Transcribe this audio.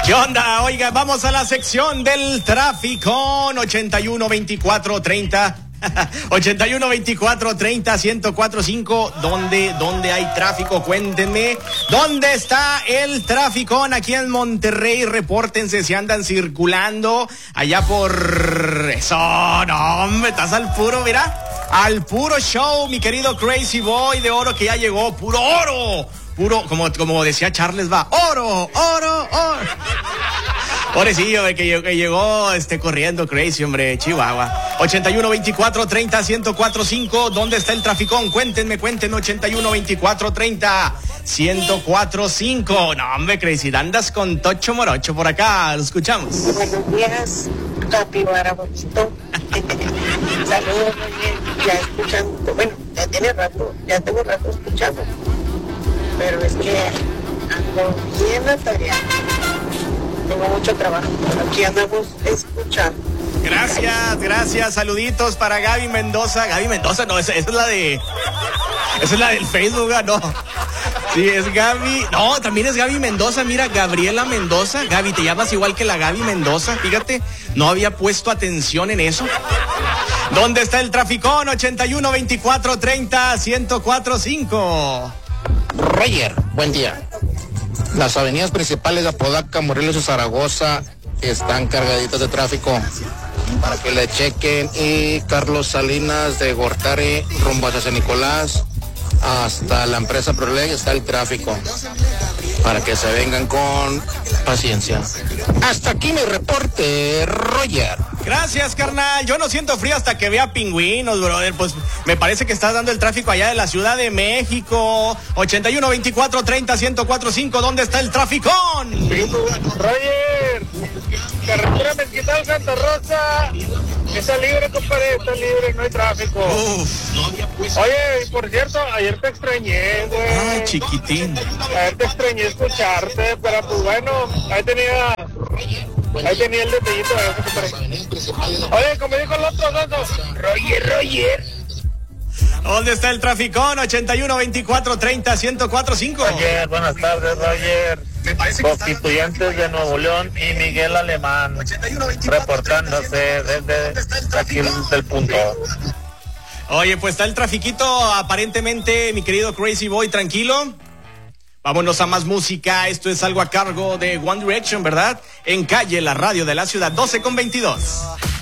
¿Qué onda? Oiga, vamos a la sección del tráfico. 81 24 30 81 24 30 1045. ¿Dónde hay tráfico? Cuéntenme. ¿Dónde está el tráfico aquí en Monterrey? Repórtense si andan circulando allá por eso. No, hombre, estás al puro, mira. Al puro show, mi querido Crazy Boy de oro que ya llegó. Puro oro. Puro, como decía Charles, va. Oro. Pobrecillo, que llegó corriendo Crazy, hombre, Chihuahua. 81 24 30 1045. ¿Dónde está el traficón? Cuéntenme. 81 24 30 1045. No, hombre, Crazy, andas con Tocho Morocho por acá. Lo escuchamos. Buenos días, capibara bonito. Saludos, ya escuchando. Bueno, ya tengo rato escuchando. Pero es que ando bien atareado. Tengo mucho trabajo, pero aquí andamos escuchando. Gracias, saluditos para Gaby Mendoza. Gaby Mendoza, no, esa es la de... Esa es la del Facebook, ¿no? Sí, es Gaby. No, también es Gaby Mendoza, mira, Gabriela Mendoza. Gaby, te llamas igual que la Gaby Mendoza, fíjate, no había puesto atención en eso. ¿Dónde está el traficón? 81 24 30 1045. Roger, buen día. Las avenidas principales de Apodaca, Morelos y Zaragoza están cargaditas de tráfico para que le chequen. Y Carlos Salinas de Gortari rumbo hacia San Nicolás hasta la empresa Proleg está el tráfico para que se vengan con paciencia. Hasta aquí mi reporte, Roger. Gracias, carnal. Yo no siento frío hasta que vea pingüinos, brother. Pues me parece que estás dando el tráfico allá de la Ciudad de México. 81 24 30 1045. ¿Dónde está el traficón? Roger, carretera Mezquital Santa Rosa. Está libre, compadre, está libre, no hay tráfico. Oye, y por cierto, ayer te extrañé, güey. Ay, chiquitín. Ayer te extrañé escucharte, pero pues bueno, ahí tenía el detallito de eso, compadre. Oye, como dijo el otro, Roger. ¿Dónde está el traficón? 81 24 30 1045. Roger, buenas tardes, Roger. Constituyentes de Nuevo León y Miguel Alemán reportándose desde aquí del punto. Oye, pues está el trafiquito aparentemente, mi querido Crazy Boy, tranquilo. Vámonos a más música. Esto es algo a cargo de One Direction, ¿verdad? En Calle, la radio de la ciudad, 12:22.